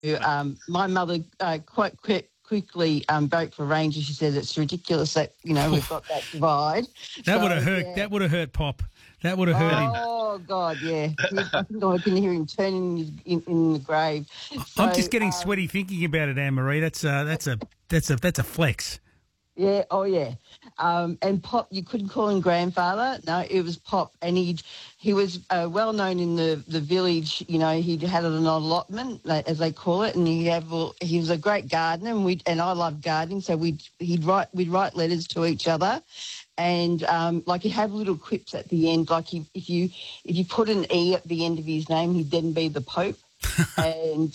My mother quite quickly broke for Ranger. She said it's ridiculous that, we've got that divide. That would have So, hurt. yeah. That would have hurt Pop. That would have hurt him. Oh, God, yeah. I think I can hear him turning in the grave. So, I'm just getting sweaty thinking about it, Anne-Marie. That's a flex. Yeah, oh yeah. And Pop, you couldn't call him grandfather. No, it was Pop. And he was well known in the village. He had an allotment, as they call it, and he was a great gardener, and I loved gardening, so we'd write letters to each other. And he'd have little quips at the end, like if you put an E at the end of his name, he'd then be the Pope. And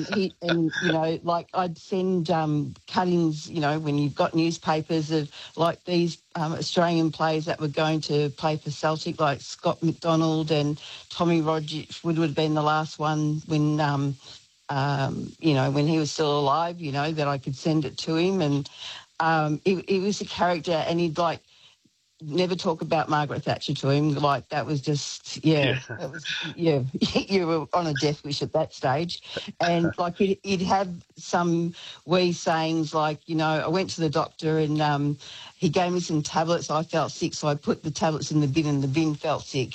I'd send cuttings, when you've got newspapers of like these Australian players that were going to play for Celtic, like Scott McDonald and Tommy Rogers would have been the last one when when he was still alive, that I could send it to him. And he was a character, and he'd never talk about Margaret Thatcher to him. Like, that was just, you were on a death wish at that stage. And he'd have some wee sayings like, I went to the doctor and he gave me some tablets. I felt sick, so I put the tablets in the bin and the bin felt sick,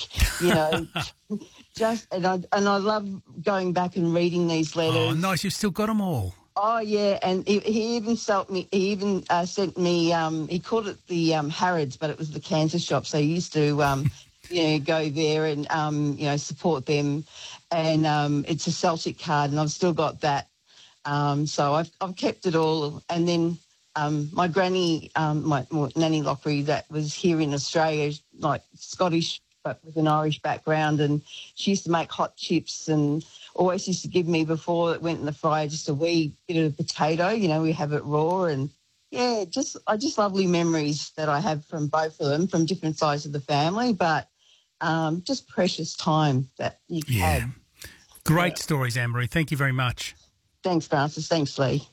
and I love going back and reading these letters. Oh, nice. You've still got them all. Oh, yeah, and he even sent me, he called it the Harrods, but it was the cancer shop, so he used to, go there and, support them, and it's a Celtic card, and I've still got that, so I've kept it all, and then my granny, my Nanny Lockery, that was here in Australia, like Scottish, but with an Irish background, and she used to make hot chips and always used to give me, before it went in the fryer, just a wee bit of potato, we have it raw. And yeah, just lovely memories that I have from both of them, from different sides of the family, but just precious time that you had. Great stories, Anne-Marie. Thank you very much. Thanks, Francis. Thanks, Lee.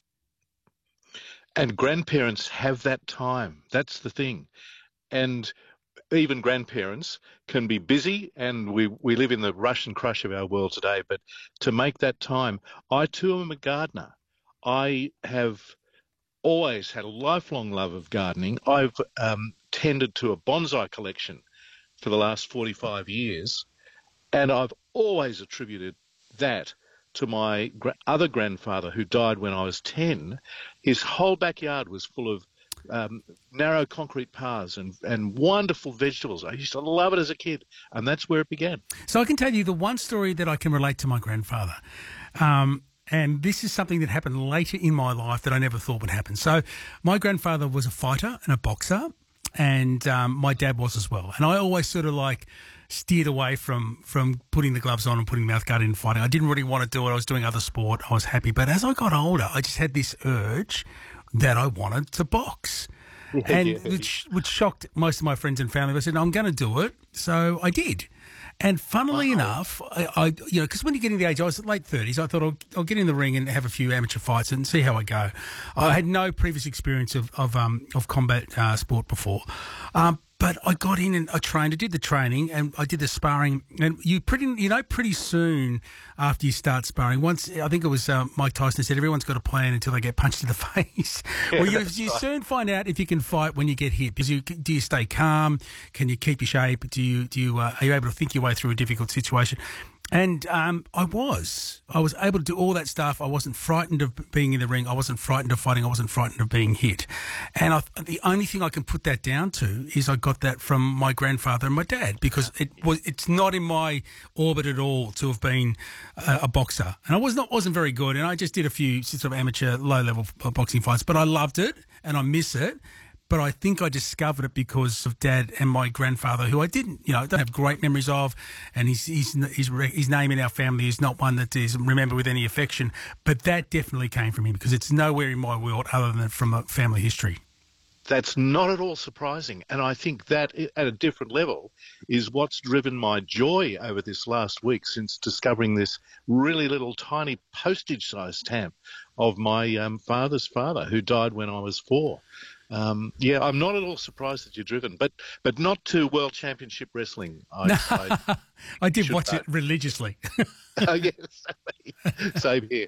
And grandparents have that time. That's the thing. And even grandparents can be busy, and we live in the rush and crush of our world today, but to make that time, I too am a gardener. I have always had a lifelong love of gardening. I've tended to a bonsai collection for the last 45 years, and I've always attributed that to my other grandfather, who died when I was 10. His whole backyard was full of narrow concrete paths and wonderful vegetables. I used to love it as a kid, and that's where it began. So I can tell you the one story that I can relate to my grandfather, and this is something that happened later in my life that I never thought would happen. So my grandfather was a fighter and a boxer, and my dad was as well. And I always sort of steered away from putting the gloves on and putting mouthguard in and fighting. I didn't really want to do it. I was doing other sport. I was happy. But as I got older, I just had this urge that I wanted to box. Which shocked most of my friends and family. I said, no, I'm going to do it. So I did. And funnily enough, I because when you get in the age, I was late 30s, I thought I'll get in the ring and have a few amateur fights and see how I go. I had no previous experience of combat sport before. But I got in and I trained. I did the training and I did the sparring. And pretty soon after you start sparring, once I think it was Mike Tyson said, everyone's got a plan until they get punched in the face. Well, you soon find out if you can fight when you get hit. Because do you stay calm? Can you keep your shape? Are you able to think your way through a difficult situation? And I was able to do all that stuff. I wasn't frightened of being in the ring. I wasn't frightened of fighting. I wasn't frightened of being hit. And the only thing I can put that down to is I got that from my grandfather and my dad, because it's not in my orbit at all to have been a boxer. And I wasn't very good. And I just did a few sort of amateur low-level boxing fights. But I loved it and I miss it. But I think I discovered it because of Dad and my grandfather, who I don't have great memories of, and his name in our family is not one that is remembered with any affection. But that definitely came from him, because it's nowhere in my world other than from a family history. That's not at all surprising, and I think that at a different level is what's driven my joy over this last week since discovering this really little tiny postage-sized stamp of my father's father, who died when I was 4. I'm not at all surprised that you're driven, but not to World Championship Wrestling. I did watch it religiously. Yes, same here.